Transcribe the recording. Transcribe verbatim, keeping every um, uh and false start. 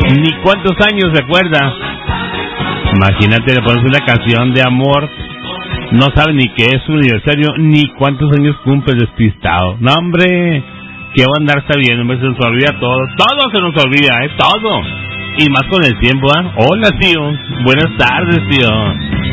Ni cuántos años recuerda. Imagínate, le pones una canción de amor, no sabe ni qué es su aniversario, ni cuántos años cumple, despistado. No, hombre, ¿qué va a andar sabiendo? Hombre, se nos olvida todo, todo se nos olvida, ¿eh? Todo. Y más con el tiempo, ¿ah? ¿eh? Hola, tío. Buenas tardes, tío.